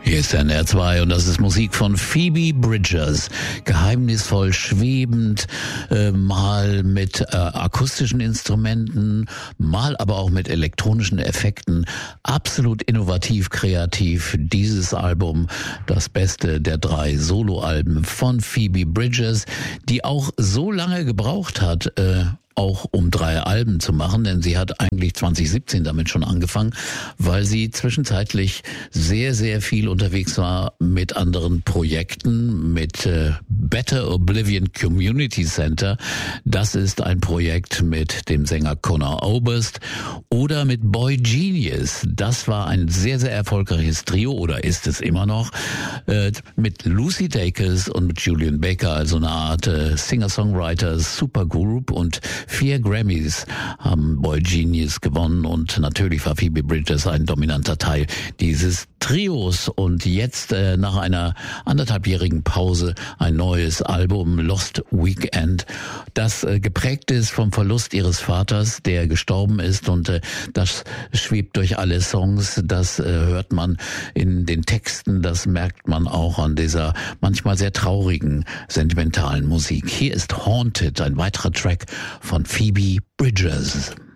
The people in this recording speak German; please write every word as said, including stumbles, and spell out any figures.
Hier ist N R zwei und das ist Musik von Phoebe Bridgers. Geheimnisvoll, schwebend, äh, mal mit äh, akustischen Instrumenten, mal aber auch mit elektronischen Effekten. Absolut innovativ, kreativ. Dieses Album, das beste der drei Soloalben von Phoebe Bridgers, die auch so lange gebraucht hat, äh, auch um drei Alben zu machen, denn sie hat eigentlich zwanzig siebzehn damit schon angefangen, weil sie zwischenzeitlich sehr, sehr viel unterwegs war mit anderen Projekten, mit äh, Better Oblivion Community Center. Das ist ein Projekt mit dem Sänger Conor Oberst oder mit Boy Genius. Das war ein sehr, sehr erfolgreiches Trio oder ist es immer noch, äh, mit Lucy Dacus und mit Julian Baker, also eine Art äh, Singer-Songwriter Supergroup, und Vier Grammys haben Boy Genius gewonnen und natürlich war Phoebe Bridgers ein dominanter Teil dieses Trios. Und jetzt äh, nach einer anderthalbjährigen Pause ein neues Album, Lost Weekend, das äh, geprägt ist vom Verlust ihres Vaters, der gestorben ist, und äh, das schwebt durch alle Songs, das äh, hört man in den Texten, das merkt man auch an dieser manchmal sehr traurigen, sentimentalen Musik. Hier ist Haunted, ein weiterer Track von Phoebe Bridgers.